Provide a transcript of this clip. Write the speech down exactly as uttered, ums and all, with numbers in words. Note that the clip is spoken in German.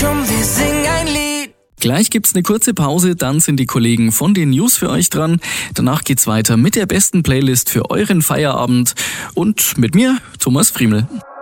Komm, wir singen ein Lied. Gleich gibt's eine kurze Pause, dann sind die Kollegen von den News für euch dran. Danach geht's weiter mit der besten Playlist für euren Feierabend und mit mir, Thomas Friemel.